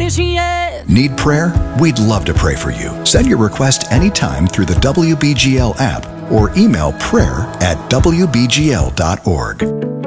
WBGL. Need prayer? We'd love to pray for you. Send your request anytime through the WBGL app or email prayer@wbgl.org.